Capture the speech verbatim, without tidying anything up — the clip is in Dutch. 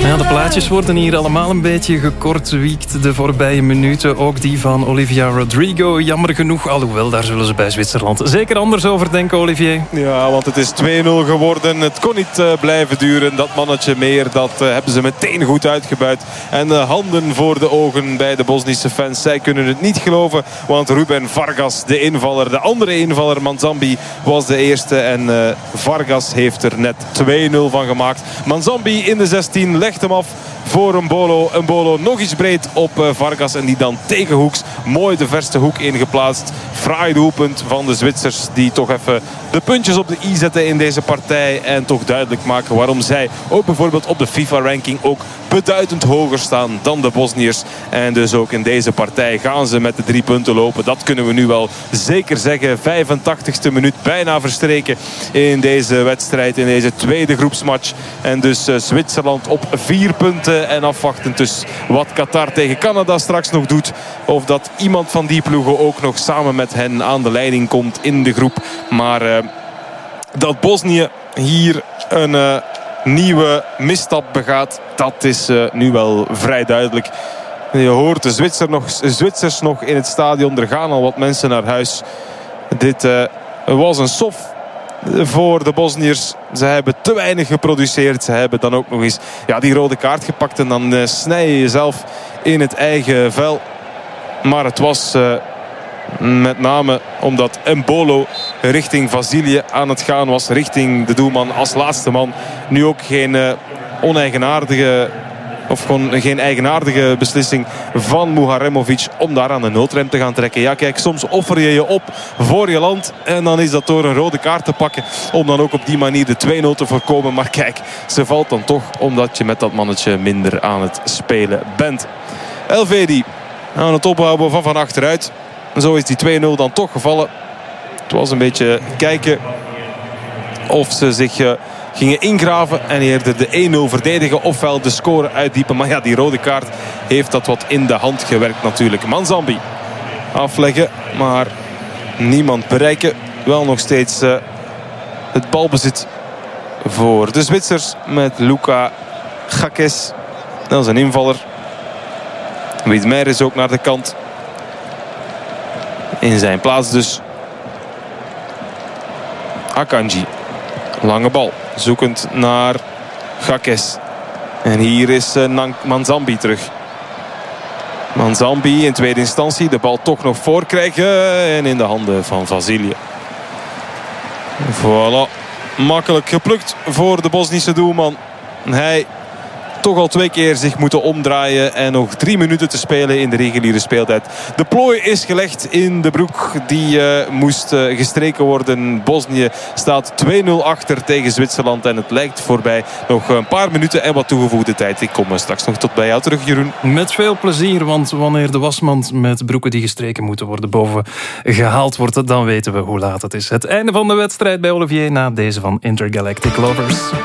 Ja, de plaatjes worden hier allemaal een beetje gekortwiekt de voorbije minuten. Ook die van Olivia Rodrigo, jammer genoeg. Alhoewel, daar zullen ze bij Zwitserland zeker anders over denken, Olivier. Ja, want het is twee nul geworden. Het kon niet uh, blijven duren. Dat mannetje meer, dat uh, hebben ze meteen goed uitgebuit. En uh, handen voor de ogen bij de Bosnische fans. Zij kunnen het niet geloven, want Ruben Vargas, de invaller, de andere invaller, Manzambi, was de eerste. En uh, Vargas heeft er net twee nul van gemaakt. Manzambi in de zestien legt hem af voor een Mbolo. Een Mbolo nog iets breed op uh, Vargas. En die dan tegenhoeks mooi de verste hoek ingeplaatst. Fraai doelpunt van de Zwitsers. Die toch even de puntjes op de i zetten in deze partij. En toch duidelijk maken waarom zij ook bijvoorbeeld op de FIFA-ranking ook beduidend hoger staan dan de Bosniërs. En dus ook in deze partij gaan ze met de drie punten lopen. Dat kunnen we nu wel zeker zeggen. vijfentachtigste minuut bijna verstreken in deze wedstrijd. In deze tweede groepsmatch. En dus uh, Zwitserland op vier punten. En afwachtend dus wat Qatar tegen Canada straks nog doet. Of dat iemand van die ploegen ook nog samen met hen aan de leiding komt in de groep. Maar uh, dat Bosnië hier een uh, nieuwe misstap begaat, dat is uh, nu wel vrij duidelijk. Je hoort de Zwitser nog, Zwitsers nog in het stadion. Er gaan al wat mensen naar huis. Dit uh, was een sof voor de Bosniërs. Ze hebben te weinig geproduceerd. Ze hebben dan ook nog eens ja, die rode kaart gepakt. En dan uh, snij je jezelf in het eigen vel. Maar het was uh, met name omdat Mbolo richting Vasilië aan het gaan was. Richting de doelman als laatste man. Nu ook geen uh, oneigenaardige... Of gewoon geen eigenaardige beslissing van Muharemovic om daar aan de noodrem te gaan trekken. Ja, kijk, soms offer je je op voor je land. En dan is dat door een rode kaart te pakken. Om dan ook op die manier de twee nul te voorkomen. Maar kijk, ze valt dan toch omdat je met dat mannetje minder aan het spelen bent. Elvedi aan het opbouwen van van achteruit. Zo is die twee nul dan toch gevallen. Het was een beetje kijken of ze zich... Uh, gingen ingraven en eerder de één nul verdedigen ofwel de score uitdiepen. Maar ja, die rode kaart heeft dat wat in de hand gewerkt natuurlijk. Manzambi afleggen, maar niemand bereiken. Wel nog steeds uh, het balbezit voor de Zwitsers met Luka Gakes. Dat is een invaller. Wiedmer is ook naar de kant. In zijn plaats dus Akanji. Lange bal. Zoekend naar Gakes. En hier is uh, Manzambi terug. Manzambi in tweede instantie. De bal toch nog voorkrijgen. En in de handen van Vasilië. Voilà. Makkelijk geplukt voor de Bosnische doelman. Hij toch al twee keer zich moeten omdraaien. En nog drie minuten te spelen in de reguliere speeltijd. De plooi is gelegd in de broek. Die uh, moest uh, gestreken worden. Bosnië staat twee nul achter tegen Zwitserland. En het lijkt voorbij nog een paar minuten en wat toegevoegde tijd. Ik kom straks nog tot bij jou terug, Jeroen. Met veel plezier, want wanneer de wasmand met broeken die gestreken moeten worden boven gehaald wordt, dan weten we hoe laat het is. Het einde van de wedstrijd bij Olivier na deze van Intergalactic Lovers.